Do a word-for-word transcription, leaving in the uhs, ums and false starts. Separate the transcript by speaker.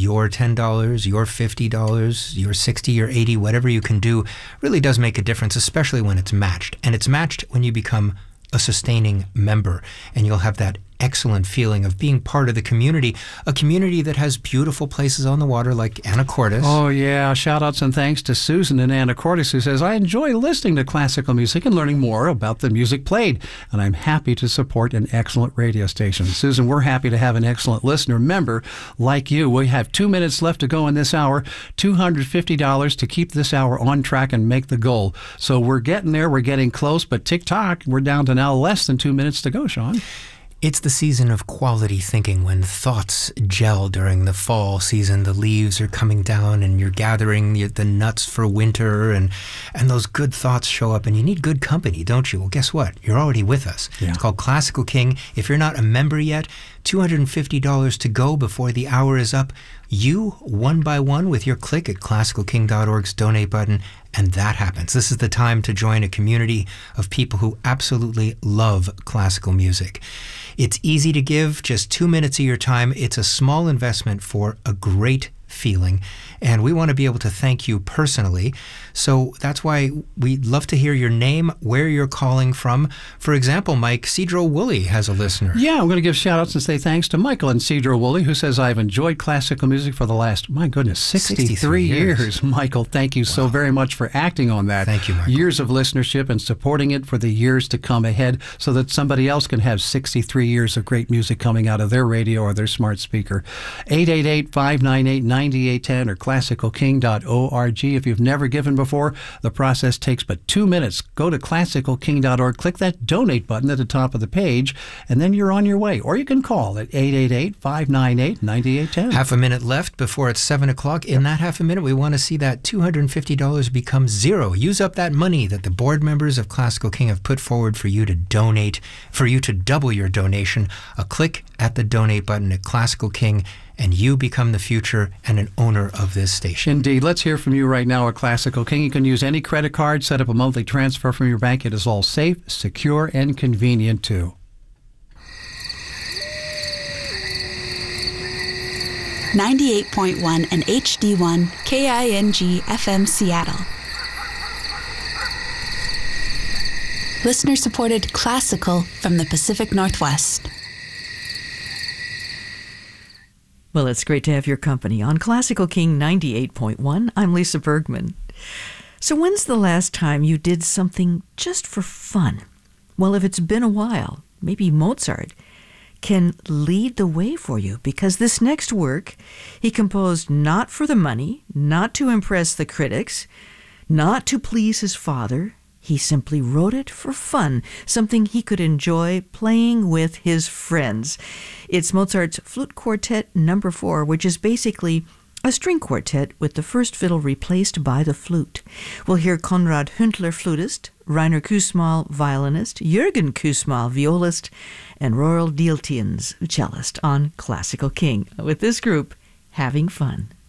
Speaker 1: your ten dollars, your fifty dollars, your sixty dollars, your eighty dollars, whatever you can do really does make a difference, especially when it's matched. And it's matched when you become a sustaining member, and you'll have that excellent feeling of being part of the community, a community that has beautiful places on the water like Anacortes.
Speaker 2: Oh, yeah. Shout-outs and thanks to Susan in Anacortes, who says, I enjoy listening to classical music and learning more about the music played, and I'm happy to support an excellent radio station. Susan, we're happy to have an excellent listener member like you. We have two minutes left to go in this hour, two hundred fifty dollars to keep this hour on track and make the goal. So we're getting there. We're getting close, but tick-tock, we're down to now less than two minutes to go, Sean.
Speaker 1: It's the season of quality thinking when thoughts gel during the fall season. The leaves are coming down and you're gathering the, the nuts for winter, and, and those good thoughts show up, and you need good company, don't you? Well, guess what? You're already with us.
Speaker 2: Yeah.
Speaker 1: It's called Classical King. If you're not a member yet, two hundred fifty dollars to go before the hour is up. You, one by one, with your click at classical king dot org's donate button, and that happens. This is the time to join a community of people who absolutely love classical music. It's easy to give, just two minutes of your time. It's a small investment for a great feeling, and we want to be able to thank you personally. So that's why we'd love to hear your name, where you're calling from. For example, Mike, Cedro Woolley has a listener.
Speaker 2: Yeah, I'm going to give shout-outs and say thanks to Michael and Cedro Woolley, who says, I've enjoyed classical music for the last, my goodness, sixty-three, sixty-three years. years. Michael, thank you wow. so very much for acting on that.
Speaker 1: Thank you, Michael.
Speaker 2: Years of listenership and supporting it for the years to come ahead so that somebody else can have sixty-three years of great music coming out of their radio or their smart speaker. eight eight eight, five nine eight, nine eight one zero or classical king dot org. If you've never given before, the process takes but two minutes. Go to classical king dot org, click that donate button at the top of the page, and then you're on your way. Or you can call at eight eight eight, five nine eight, nine eight one zero.
Speaker 1: Half a minute left before it's seven o'clock. In that half a minute, we want to see that two hundred fifty dollars become zero. Use up that money that the board members of Classical King have put forward for you to donate, for you to double your donation. A click at the donate button at Classical King, and you become the future and an owner of this station.
Speaker 2: Indeed. Let's hear from you right now at Classical King. You can use any credit card, set up a monthly transfer from your bank. It is all safe, secure, and convenient, too.
Speaker 3: ninety-eight point one and H D one K I N G F M Seattle. Listener-supported classical from the Pacific Northwest.
Speaker 4: Well, it's great to have your company on Classical King ninety-eight point one. I'm Lisa Bergman. So when's the last time you did something just for fun? Well, if it's been a while, maybe Mozart can lead the way for you, because this next work he composed not for the money, not to impress the critics, not to please his father. He simply wrote it for fun, something he could enjoy playing with his friends. It's Mozart's Flute Quartet Number Four, which is basically a string quartet with the first fiddle replaced by the flute. We'll hear Konrad Hündler, flutist, Rainer Kussmaul, violinist, Jürgen Kussmaul, violist, and Royal Dieltians, cellist, on Classical King, with this group having fun.